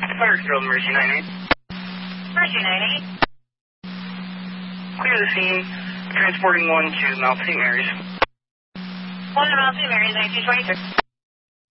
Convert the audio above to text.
Fire control, Mercy 98. Mercy 98. Clear the scene. Transporting 1 to Mount St. Mary's. 1 to Mount St. Mary's, 1923.